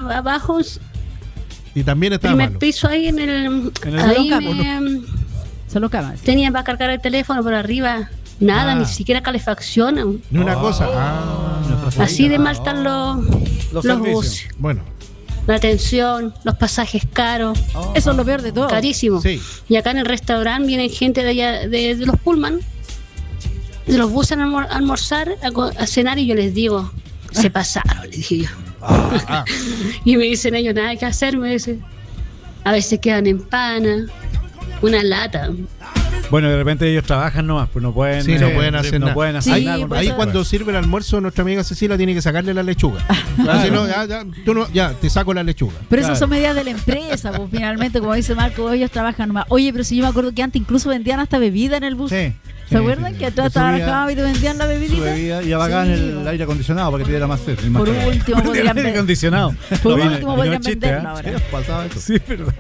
abajo, Y también estaba primer malo. piso ahí en el ahí Solo camas. tenía para cargar el teléfono por arriba. Nada, ni siquiera calefacción. Ni una cosa. Así de mal están los servicios. buses. Bueno. La atención, los pasajes caros. Eso es lo peor de todo. Carísimo. Sí. Y acá en el restaurante vienen gente de allá, de los Pullman, de los buses a almorzar, a cenar, y yo les digo, se pasaron, les dije yo. Y me dicen ellos, nada que hacer, me dicen. A veces quedan en pana, una lata. Bueno, de repente ellos trabajan nomás, pues no pueden, Sí, no pueden hacer nada. pueden hacer Sí, nada con pues Ahí eso. cuando sirve el almuerzo, nuestra amiga Cecilia tiene que sacarle la lechuga. Si no, ya, te saco la lechuga. Pero esas son medidas de la empresa, pues finalmente, como dice Marco, ellos trabajan más. Oye, pero si yo me acuerdo que antes incluso vendían hasta bebida en el bus. Sí. ¿Se acuerdan? Que atrás estaba la cama y te vendían la Su bebidita. bebida y apagaban el aire acondicionado para que te diera más sed. Por último podrían Aire acondicionado. Por No, último no podrían es chiste, venderlo ¿eh? ahora. Pasaba eso. Sí, es verdad.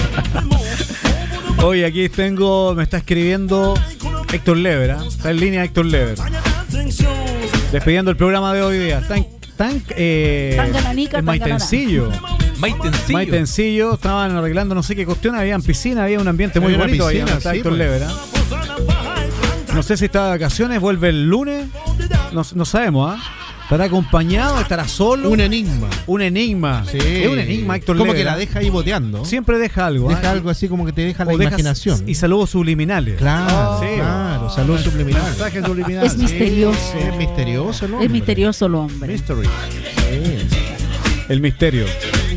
Oye, aquí me está escribiendo Héctor Lever, ¿eh? Está en línea Héctor Lever. Despidiendo el programa de hoy día. Tan gananica, en tan Maitencillo. Maitencillo, estaban arreglando no sé qué cuestión, había piscina, había un ambiente muy Había una bonito ahí. piscina, Está sí, Héctor pues. Lever, ¿eh? No sé si está de vacaciones, vuelve el lunes. No sabemos, ¿ah? ¿Estará acompañado? ¿Estará solo? Un enigma. Un enigma. Sí. Es un enigma, Héctor Como Lever. que la deja ahí boteando. Siempre deja algo. Deja ¿ah? algo así como que te deja la O deja imaginación. y saludos subliminales. Claro, Sí. claro, salud subliminal. Mensaje subliminal. Es misterioso. Es misterioso, ¿no? Es misterioso el hombre. Mystery. El misterio.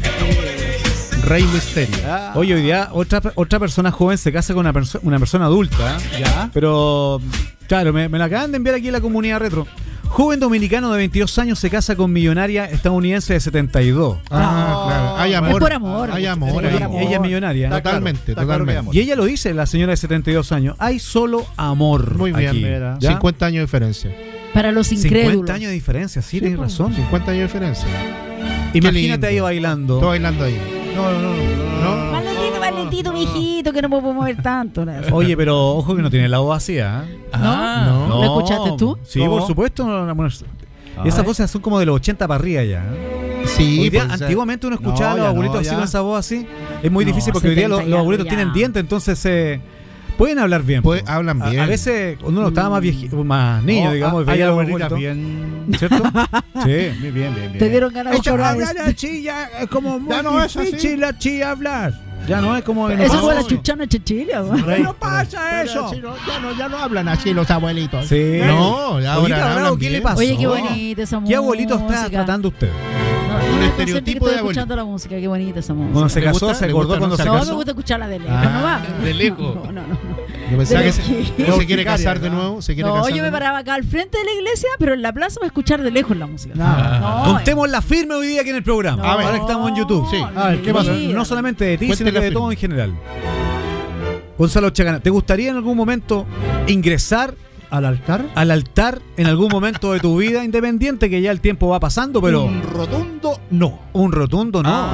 Rey Misterio. Oye, hoy día otra persona joven se casa con una persona adulta. Ya. Pero, claro, me la acaban de enviar aquí en la comunidad retro. Joven dominicano de 22 años se casa con millonaria estadounidense de 72. Claro. Hay amor. Es por amor. Hay amor. Es por ahí. amor. Ella es millonaria. Totalmente, Está claro que hay totalmente. amor. Y ella lo dice, la señora de 72 años. Hay solo amor. Muy bien, aquí. mira. ¿Ya? 50 años de diferencia. Para los 50 incrédulos. años de diferencia, sí, tienes razón. 50 años de diferencia. Imagínate lindo. ahí bailando. Todo bailando ahí. No. Más lentito, mijito, que no puedo mover tanto. Oye, pero ojo que no tiene la voz vacía. ¿eh? ¿No? no. ¿Lo escuchaste tú? Sí, ¿Cómo? por supuesto. Esas voces son como de los 80 para arriba ya. Sí, Hoy día, pues, antiguamente uno escuchaba a los ya abuelitos no, así ya. con esa voz así. Es muy No, difícil porque hoy día 70 los abuelitos ya. tienen dientes, entonces pueden hablar bien. pues, po. hablan bien. A veces cuando uno estaba más viejito, más niño, digamos, hay veía a los abuelitas abuelitos, bien. ¿cierto? Sí. Bien. Te dieron ganas de llorar. la chilla, es como muy Ya no es así. difícil la chilla hablar. Ya no es como en Eso fue la No. chuchana chichilla. No pasa Pero eso. si ya no hablan así los abuelitos. Sí. No, Oye, ahora Bravo, hablan ¿qué bien. le pasó? Oye, qué bonita esa música. ¿Qué abuelito está tratando usted? Un estereotipo de estoy abuelito. escuchando la música, qué bonita esa música. Cuando se ¿Le casó, gusta? se ¿Le acordó gusta? cuando ¿No se se No, casó. me gusta escucharla de lejos, Ah, no va. de lejos. No. Yo pensaba que De se quiere casar de nuevo. Se quiere No, casar yo de me nuevo. paraba acá al frente de la iglesia, pero en la plaza voy a escuchar de lejos la música. No, Contemos la firme hoy día aquí en el programa. No, Ahora que estamos en YouTube. Sí. A ver, ¿qué pasó? No solamente de ti, Cuéntale sino que de la todo firme. en general. Gonzalo Chacana, ¿te gustaría en algún momento ingresar ¿Al altar? al altar en algún momento de tu vida, independiente que ya el tiempo va pasando, pero Un rotundo no. un rotundo no?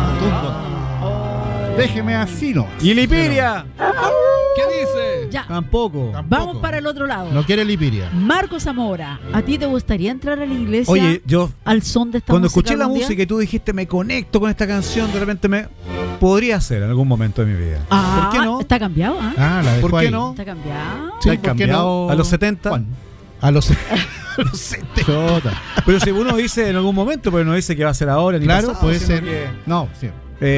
Déjeme así, no. ¿Y Lipiria? ¿Qué dice? Ya, Tampoco. vamos para el otro lado. No quiere Lipiria. Marco Zamora, ¿a ti te gustaría entrar a la iglesia Oye, yo al son de esta cuando música escuché la algún día? música y tú dijiste me conecto con esta canción, de repente me podría ser en algún momento de mi vida. Ah, ¿Por qué no? Está cambiado, ¿ah? Ah, la dejó ¿Por qué ahí. no? Está cambiado. Sí, ¿Te has ¿por qué no? cambiado? A los 70. Juan? A los Chota. Pero si uno dice en algún momento, pero no dice que va a ser ahora ni Claro, pasado, puede sino ser. que, No, sí.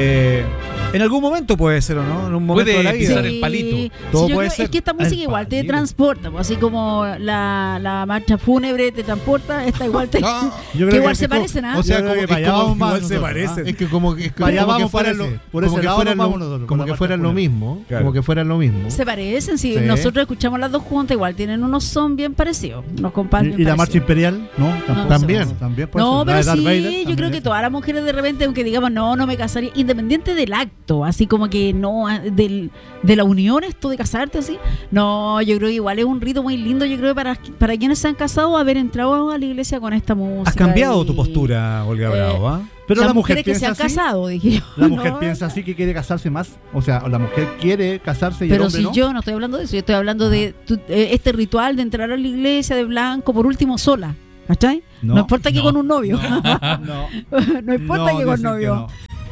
en algún momento puede ser o no, en un momento Puede de la vida. pisar el palito. Todo yo puede creo- ser. Es que esta música El igual te palito. transporta, pues, así como la marcha fúnebre te transporta, esta igual te... No, Yo que creo igual se parecen, ¿ah? o sea, Yo creo como, que es para allá como- vamos más igual se nosotros, parecen. ¿ah? es que como Para allá como que vamos por fueran ese. lo- Por como ese que lado fueran nos lo- vamos nosotros, como con la que fueran lo marcha mismo, Claro. como que fueran lo mismo. Se parecen, si Sí. nosotros escuchamos las dos juntas, igual tienen unos son bien parecidos, unos compadres ¿Y bien la marcha parecidos. imperial? No, tampoco. También. También puede No, ser. La pero de Darth sí, Vader, yo también creo que es. todas las mujeres de repente, aunque digamos, no me casaría, independiente del acto, así como que no, de la unión, esto de casarte así, no, yo creo que igual es un rito muy lindo, yo creo que para quienes se han casado, haber entrado a la iglesia con esta música. Has cambiado y- tu postura, Olga Bravo, ¿ah? Pero las la mujer mujeres que se piensa han así. casado, dije yo. La mujer ¿no? piensa así que quiere casarse más. O sea, la mujer quiere casarse y el Pero hombre si no. yo no estoy hablando de eso, yo estoy hablando de este ritual de entrar a la iglesia de blanco, por último sola, ¿cachai? No, importa que no, con un novio. No. No importa que con dicen novio. no.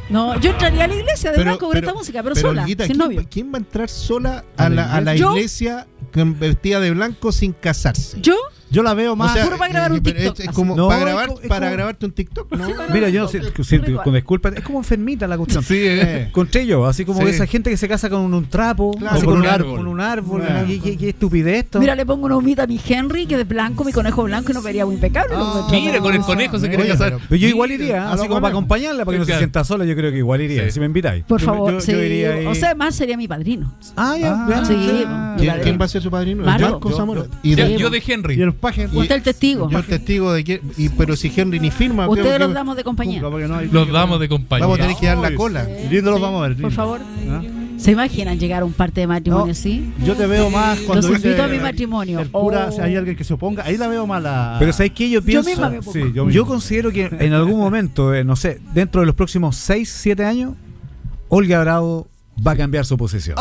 No, yo entraría a la iglesia de blanco con esta música, pero sola, Olguita, sin novio. ¿quién va a entrar sola a la ¿Yo? iglesia vestida de blanco sin casarse? Yo la veo más. Puro para grabar un pero TikTok, Es como No, para es como- grabarte un TikTok, ¿no? Mira, yo no sé, con disculpa, es como enfermita la cuestión. Sí, Encontré yo, así como Sí. esa gente que se casa con un trapo, Claro, o con con un un árbol. Con un árbol. Claro. ¿Qué estupidez esto? Mira, le pongo una humita a mi Henry, que de blanco, mi conejo blanco, y nos vería muy impecable. Mira, con el conejo se quiere Oye, casar. Pero yo igual iría, a así lo como para conejo. acompañarla, para que no se Claro. sienta sola, yo creo que igual iría, Sí. si me invitáis. Por favor, yo sí. iría ahí. O sea, además sería mi padrino. ya. Sí, ¿Quién va a ser su padrino? Marco. Marco Zamora. Yo- Y de- Yo de Y Henry. el paje. Usted es el testigo. Yo el testigo de que. Pero si Henry ni firma. Ustedes porque- los damos de compañía. Los damos de compañía. Vamos a tener que dar la cola. Y lindo los vamos a ver. Por lindo. favor. ¿Ah? ¿Se imaginan llegar a un parte de matrimonio No. así? Yo te veo más cuando Los dice invito a mi matrimonio. el cura, Oh. si hay alguien que se oponga, ahí la veo más la. Pero ¿sabes qué? Yo pienso. misma me opongo. Sí, yo mismo. considero que en algún momento, no sé, dentro de los próximos 6, 7 años, Olga Bravo va a cambiar su posición.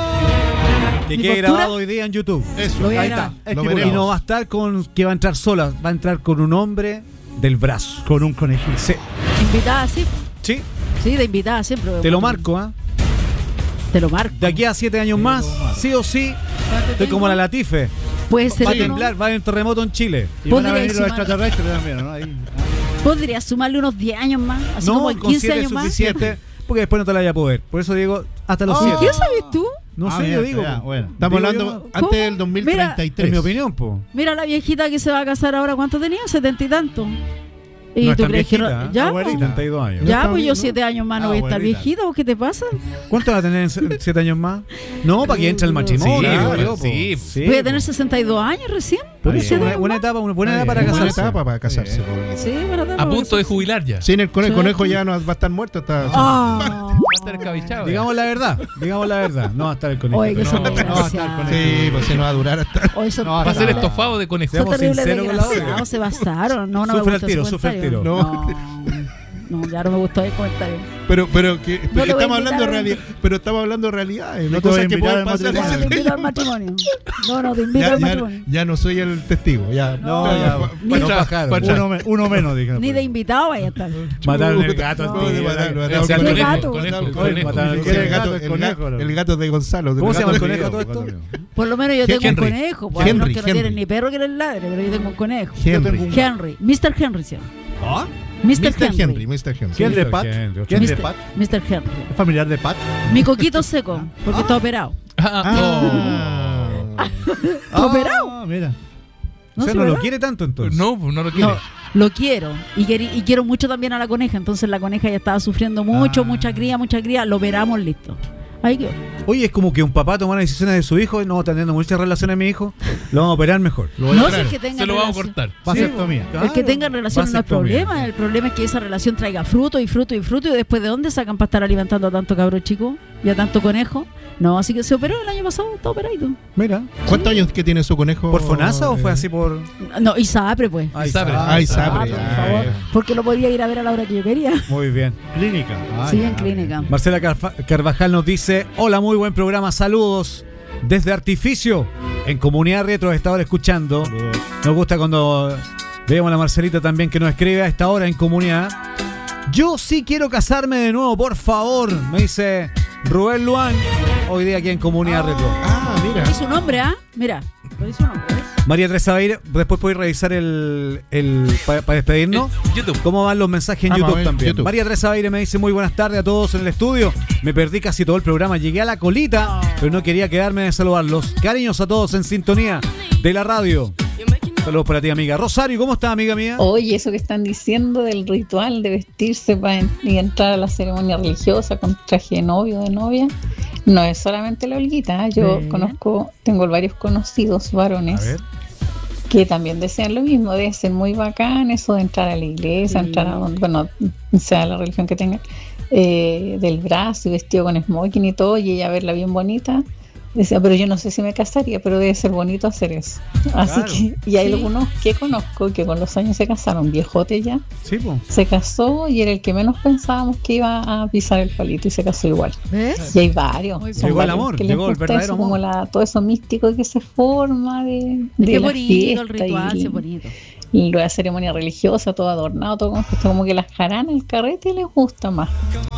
Que ¿Mi quede postura? grabado hoy día en YouTube. Eso. Lo voy a Ahí grabar. está. Lo Y veremos. no va a estar con que va a entrar sola, va a entrar con un hombre del brazo. Con un conejito. Sí, Invitada, sí. sí, Sí, de invitada siempre. te lo marco, ¿ah? Te lo marco. De aquí a 7 años más, sí o sí, estoy como la Latife. Puede ser Va a que no. temblar, va a haber un terremoto en Chile. Y van a Podría venir los sumar- extraterrestres también, ¿no? Ahí. Podría sumarle unos 10 años más. Así No, como con 15 7 es años más. suficiente, porque después no te la vaya a poder. Por eso digo, hasta los ¿Y 7. qué sabes tú? No sé, bien, yo digo. ya, bueno. Estamos Digo hablando yo, antes del ¿cómo? 2033. En mi opinión, po. Mira la viejita que se va a casar ahora, ¿cuánto tenía? 70 y tanto. ¿Y No es tú tan crees que viejita, no? ¿eh? Ya, Abuelita. pues. 72 años. Ya, está pues bien, yo ¿no? 7 años más no voy a estar Abuelita. viejita, ¿o qué te pasa? ¿Cuánto va a tener en 7 años más? No, para que entre el matrimonio. Sí, digo claro, yo, po. sí. Sí, Voy a po. tener 62 años recién. Por ¿Siete eso, años buena más? etapa, una buena edad para Buena casarse. etapa para casarse. Sí. por- Sí, buena etapa, A punto de eso. jubilar ya. Sin el Sí. conejo ya no va a estar muerto. Está... Ah. Va a estar escabechado. Digamos la verdad, digamos la verdad. No va a estar el conejo. Oye, que son No, desgraciados. Sí, pues se nos va a durar hasta. Hoy son No, Va a ser terribles. estofado de conejo. Son Seamos terribles sinceros con la desgraciados, Olga. se basaron. No, no me Sufre gustó el tiro, ese sufre el comentario. tiro. No, ya no me gustó el comentario. Pero No te voy a estamos hablando de invitar. realidad. Pero estamos hablando de realidades. No No te voy a cosas que invitar pueden al pasar. matrimonio. Ya, te invito al matrimonio. No, te invito al matrimonio. Ya no soy el testigo. Ya. No, Ya, ya. Ni- No bajaron. Uno menos, dije. Ni de invitado vaya a estar. Mataron el gato. No, al tío. mataron, O sea, el el gato. conejo. Mataron el El gato, el conejo. el gato de Gonzalo. ¿Cómo se llama el gato de- conejo todo esto? Por lo menos yo tengo Henry. un conejo. Pues hay unos Henry, que no Henry. tienen ni perro que les ladre, pero yo tengo un conejo. Henry. Henry. Mr. Henry, ¿sí? ¿Ah? Mr. Mr. Henry. Henry. Mr. Henry. ¿Quién de Pat? Henry, ¿Quién de Mr. Pat? Mr. Henry. ¿Es familiar de Pat? Mi coquito seco, porque está operado. Ah. ¿Está operado? Mira. O sea, ¿sí, no lo verdad? quiere tanto entonces. No, pues no lo quiere. No, lo quiero. Y quiero mucho también a la coneja. Entonces la coneja ya estaba sufriendo mucho, mucha cría. Lo operamos, listo. Ahí quedó. Oye, es como que un papá toma las decisiones de su hijo, no, teniendo muchas relaciones a mi hijo, lo vamos a operar mejor. No sé que tenga Se lo vamos a relación. cortar. Vasectomía. El que tengan relación no es problema. El problema es que esa relación traiga fruto y fruto y fruto. Y después, ¿de dónde sacan para estar alimentando a tanto cabro chico y a tanto conejo? No, así que se operó el año pasado, está operadito. Mira. ¿Cuántos años que tiene su conejo? ¿Por FONASA o fue así por...? No, y Sapre, pues. Ay, Sapre. Ay, Ah, Sapre. por favor. Porque lo podía ir a ver a la hora que yo quería. Muy bien. Clínica. Sí, en clínica. Marcela Carvajal nos dice, hola, muy buen programa, saludos desde Artificio, en Comunidad Retro, a esta hora escuchando. Nos gusta cuando veamos a la Marcelita también que nos escribe a esta hora en Comunidad. Yo sí quiero casarme de nuevo, por favor, me dice Rubén Luan, hoy día aquí en Comunidad Retro. Ah, mira. Lo hizo un hombre, ¿ah? Mira, lo hizo un hombre, ¿ves? María Teresa Beire, después podéis revisar el para despedirnos. YouTube. ¿Cómo van los mensajes en Ah, YouTube vamos a ver, también? YouTube. María Teresa Beire me dice muy buenas tardes a todos en el estudio. Me perdí casi todo el programa. Llegué a la colita, pero no quería quedarme de saludarlos. Cariños a todos en sintonía de la radio. Saludos para ti, amiga. Rosario, ¿cómo estás, amiga mía? Oye, eso que están diciendo del ritual de vestirse y entrar a la ceremonia religiosa con traje de novio o de novia, no es solamente la Olguita. Yo tengo varios conocidos A varones ver. que también desean lo mismo. Debe ser muy bacán eso de entrar a la iglesia, entrar a donde, bueno, sea la religión que tengan, del brazo y vestido con smoking y todo, y ella verla bien bonita. Decía, pero yo no sé si me casaría, pero debe ser bonito hacer eso. Así Claro. que, y hay Sí. algunos que conozco que con los años se casaron, viejote ya, Sí, pues. se casó y era el que menos pensábamos que iba a pisar el palito y se casó igual. ¿Ves? Y hay varios. Muy bien. son Llegó el varios amor, que les llegó el gusta verdadero eso, como amor. todo eso místico que se forma de Qué la bonito el fiesta ritual, y- sí, bonito. la ceremonia religiosa, todo adornado, todo como que las jaranas, el carrete les gusta más.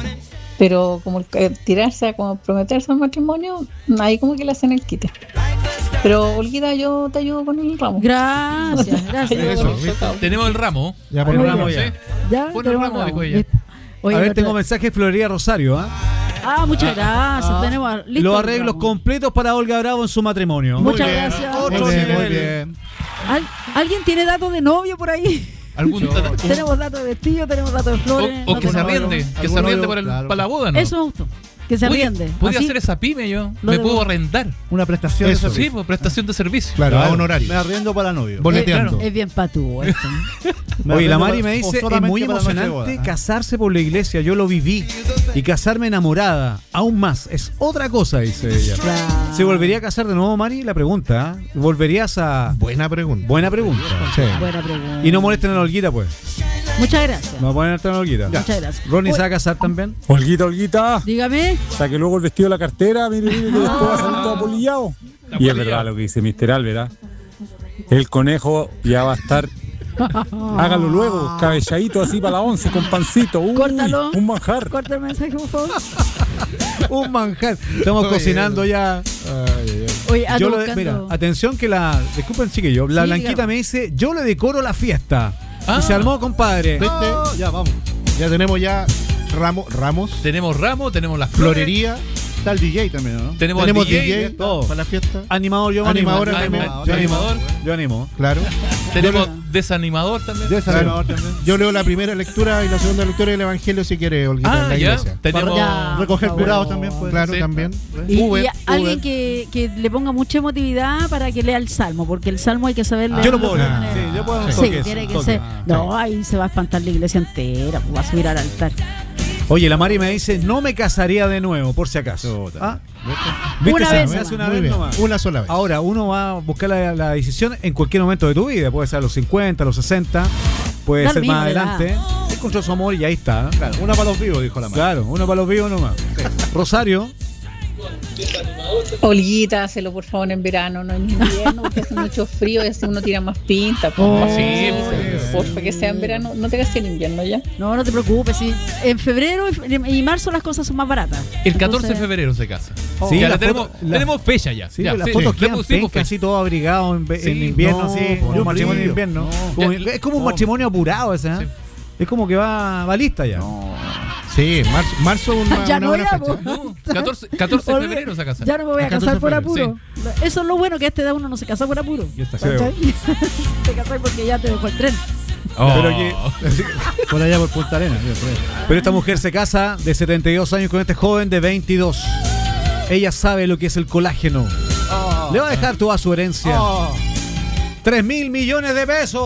Pero como tirarse a comprometerse al matrimonio, ahí como que le hacen el quite. Pero Olguita, yo te ayudo con el ramo. Gracias. Eso, ¿viste? Tenemos el ramo. Ya Pon por el el ramo ramo. ya. Ya, Pon el tenemos ramo, ramo. dijo ella. Oye, A ver, pero- tengo mensaje de Florería Rosario, ¿ah? muchas gracias. Tenemos listo Los el arreglos ramo. completos para Olga Bravo en su matrimonio. Muchas Muy bien. gracias. Otro Muy bien, nivel. Muy bien. ¿Alguien tiene datos de novio por ahí? Tenemos datos de vestido, tenemos datos de flores. O que se Algún arriende, novio, que se algún arriende novio, claro. para la boda, ¿no? Eso me gustó. Que se Oye, arriende. podía Así- hacer esa pyme yo. Lo Me de- puedo arrendar. Una prestación de Eso. servicio. Sí, pues prestación de servicio. Claro, a Me honorario. arriendo para novio. Boleteando. Es bien patúo esto. Me Oye, la arriendo Mari para- me o dice, es solamente muy para noche de emocionante boda. casarse por la iglesia, yo lo viví. Y casarme enamorada, aún más, es otra cosa, dice ella. Claro. ¿Se volvería a casar de nuevo, Mari? La pregunta, ¿eh? ¿Volverías a...? Buena pregunta. Buena pregunta. Sí. Buena pregunta. Y no molesten a la Olguita, pues. Muchas gracias. No molestan a la Olguita. Muchas gracias. ¿Ronnie Oye, se va a casar también? Olguita, dígame. saque luego el vestido de la cartera, mire, que después va a salir todo apolillado. Y es verdad lo que dice Mr. Alvera. El conejo ya va a estar. Hágalo luego, cabelladito así para la 11 con pancito. Uy, Córtalo. un manjar. Corta el mensaje, por favor. Un manjar. Estamos Oye, cocinando ya. Oye, ando Yo lo buscando. mira, atención que la... Disculpen, chiquillo. La Sí, Blanquita dígame. me dice, yo le decoro la fiesta. Ah. Y se armó, compadre. ¿Viste? Ya, vamos. Ya tenemos ya ramos, Tenemos ramo, tenemos las flores, florería, Está el DJ también, ¿no? tenemos, tenemos DJ, DJ todo. para la fiesta. Animador, yo me animo. Animadora Ah, también. yo animador, Yo animo. Claro. tenemos desanimador también. De esa animador también. Yo leo la primera lectura y la segunda lectura del Evangelio si quiere, Olguita, en Ah, la ya. iglesia. Tenemos Ya. Recoger por jurados favor. también, pues. Claro, Sí. también. Y Uber, alguien Uber. que le ponga mucha emotividad para que lea el salmo, porque el salmo hay que saber leer. Yo lo puedo leer. Ah, Sí, yo puedo Sí, toque, tiene que toque. ser. No, ahí se va a espantar la iglesia entera, pues va a subir al altar. Oye, la Mari me dice, no me casaría de nuevo, por si acaso. ¿Ah? ¿Viste? Una Se vez se hace una Muy vez bien. nomás. Una sola vez. Ahora, uno va a buscar la decisión en cualquier momento de tu vida. Puede ser a los 50, a los 60, puede Da lo ser mismo más la edad. adelante. Encontró su amor y ahí está. Claro, una para los vivos, dijo la madre. Claro, uno para los vivos nomás. Rosario, Olguita, hazlo por favor en verano, no en invierno, porque hace mucho frío y así uno tira más pinta. Oh, sí, Porfa, que sea en verano, no te gastes en invierno ya. No, no te preocupes. Sí. En febrero y marzo las cosas son más baratas. el 14 de Entonces, febrero se casa. Sí, ya la tenemos, foto- la- tenemos fecha ya. sí, ya, las sí, fotos le quedan pusimos pencas, así todo abrigado en Sí, invierno, no, así, por un matrimonio en frío. invierno. No. Como- Ya, es como un matrimonio apurado ese, ¿eh? Sí. Es como que va lista ya. Sí, marzo una, Ya una no buena era, fecha. po. No, 14 de Olvida- febrero se casa. Ya no me voy a El 14 casar de por febrero, apuro. Eso es lo bueno, que a esta edad uno no se casa por apuro. Ya está, ¿Cachai? Te casas porque ya te dejó el tren. Oh. Pero que- Por allá por Punta Arenas. por ahí. Pero esta mujer se casa de 72 años con este joven de 22. Ella sabe lo que es el colágeno. Le va a dejar toda su herencia. Oh, 3.000 millones de pesos.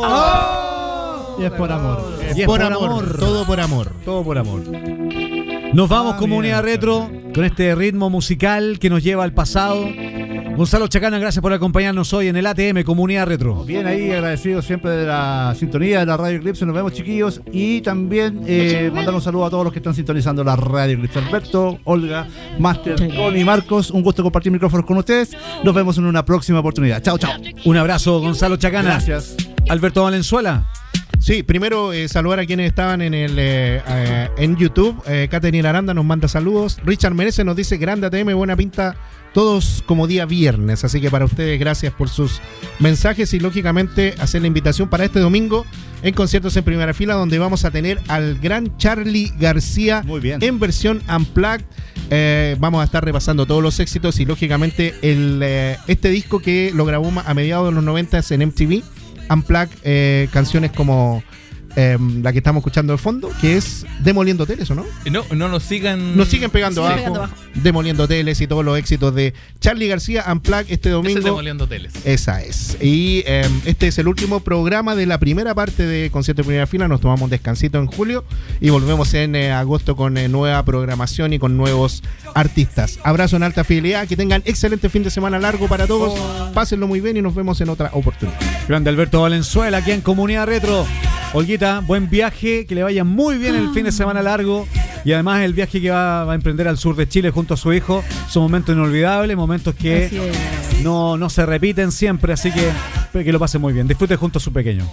y es por amor. Y es Por amor, todo por amor. Todo por amor. Nos vamos, Comunidad bien, Retro, con este ritmo musical que nos lleva al pasado. Gonzalo Chacana, gracias por acompañarnos hoy en el ATM Comunidad Retro. Bien ahí, agradecido siempre de la sintonía de la Radio Eclipse. Nos vemos, chiquillos. Y también mandar un saludo a todos los que están sintonizando la Radio Eclipse. Alberto, Olga, Master, Tony, Marcos. Un gusto compartir micrófonos con ustedes. Nos vemos en una próxima oportunidad. Chao, chao. Un abrazo, Gonzalo Chacana. Gracias. Alberto Valenzuela. Sí, primero saludar a quienes estaban en en YouTube. Catherine Aranda nos manda saludos. Richard Meneses nos dice grande ATM, buena pinta. Todos como día viernes, así que para ustedes gracias por sus mensajes y lógicamente hacer la invitación para este domingo en conciertos en primera fila donde vamos a tener al gran Charly García Muy bien. en versión Unplugged. Vamos a estar repasando todos los éxitos y lógicamente este disco que lo grabó a mediados de los 90 en MTV Unplugged, canciones como la que estamos escuchando de fondo, que es Demoliendo Hoteles, ¿o no? No nos sigan. Nos siguen pegando, Siguen abajo, pegando abajo. Demoliendo Hoteles y todos los éxitos de Charly García Unplugged este Ese domingo. es Demoliendo Hoteles. Esa es. Y este es el último programa de la primera parte de Concierto de Primera Fila. Nos tomamos un descansito en julio y volvemos en agosto con nueva programación y con nuevos artistas. Abrazo en alta fidelidad. Que tengan excelente fin de semana largo para todos. Pásenlo muy bien y nos vemos en otra oportunidad. Grande Alberto Valenzuela, aquí en Comunidad Retro. Olguita, buen viaje, que le vaya muy bien el fin de semana largo y además el viaje que va a emprender al sur de Chile junto a su hijo. Son momentos inolvidables, momentos Así que es. no se repiten siempre, así que que lo pase muy bien. Disfrute junto a su pequeño.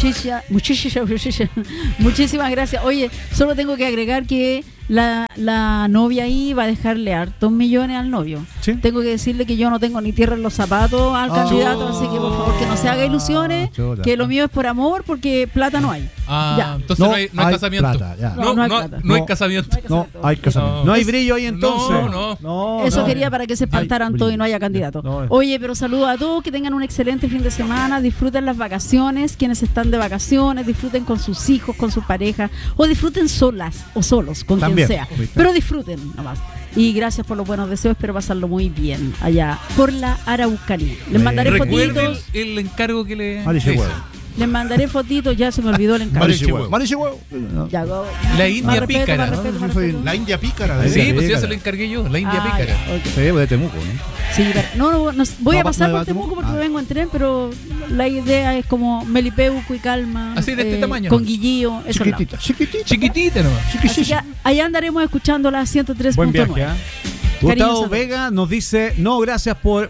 Muchísimas gracias. Oye, solo tengo que agregar que la novia ahí va a dejarle hartos millones al novio. ¿Sí? Tengo que decirle que yo no tengo ni tierra en los zapatos al candidato, así que por favor que no se haga ilusiones, chuta. que lo mío es por amor, porque plata no hay. Ya. Entonces no hay casamiento. plata, ya. No hay plata. No hay casamiento. No, hay casamiento. No hay brillo ahí entonces. No. Eso quería para que se espantaran Ay, todos y no haya candidato. No. Oye, pero saludos a todos, que tengan un excelente fin de semana, disfruten las vacaciones, quienes están de vacaciones, disfruten con sus hijos, con sus parejas, o disfruten solas o solos, con También, quien sea. ¿viste? Pero disfruten nomás. Y gracias por los buenos deseos, espero pasarlo muy bien allá por la Araucanía. Les mandaré Recuerden fotitos, el encargo que le. Mariche huevo. les mandaré fotitos, ya se me olvidó el encargo. Mariche huevo. Mariche huevo. No. Ya, go. La India Más respeto, pícara. más respeto, más Yo soy respeto. La India pícara. Sí, Pícara. pues ya se lo encargué yo. La India Ah, pícara. ya, ok. Sí, de Temuco, ¿no? Sí, pero no, voy No, a pasar no por va a Temuco Temuco. porque Ah. vengo en tren, pero la idea es como Melipeuco y calma. Así de este tamaño, Con ¿no? Guillío, eso es Chiquitita, chiquitita. Chiquitita nomás. Así que allá andaremos escuchando la 103.9. Buen viaje, ¿ah? Gustavo saludos. Vega nos dice, no, gracias por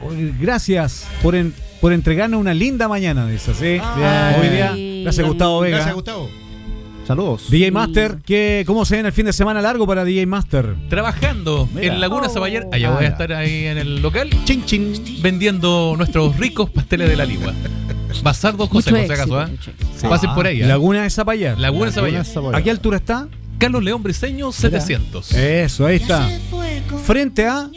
entregarnos una linda mañana, dice, ¿sí? Bien. Hoy día, gracias Gustavo Vega. Gracias, Gustavo. Saludos. DJ Master, ¿cómo se viene el fin de semana largo para DJ Master? Trabajando Mira. en Laguna Saballar. Allá voy a estar ahí en el local Chin, chin. vendiendo nuestros ricos pasteles de la Ligua. Basardo José, Mucho por si acaso, éxito, ¿eh? mucho Pasen por ahí. ¿eh? Laguna de Zapallar. Laguna de Saballar. ¿A qué altura está? Carlos León Briseño 700. Eso, ahí está. Frente a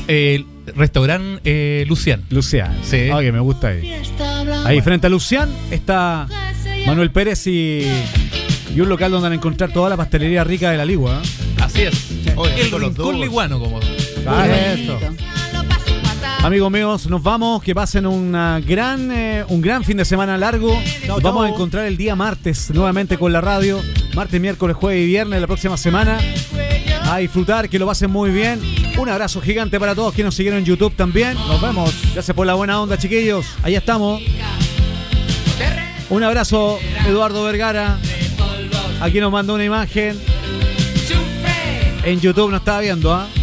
Restaurante Lucián. Lucián. Sí. Ah, que me gusta ahí. Ahí frente a Lucián está Manuel Pérez y un local donde van a encontrar toda la pastelería rica de la Ligua. Así es. Oye, El con los rincón dos. liguano, como. Ah, Bonito. eso. Amigos míos, nos vamos, que pasen un gran fin de semana largo. Nos vamos a encontrar el día martes nuevamente con la radio. Martes, miércoles, jueves y viernes de la próxima semana. A disfrutar, que lo pasen muy bien. Un abrazo gigante para todos quienes nos siguieron en YouTube también. Nos vemos. Gracias por la buena onda, chiquillos. Ahí estamos. Un abrazo, Eduardo Vergara. Aquí nos mandó una imagen. En YouTube nos estaba viendo, ¿ah?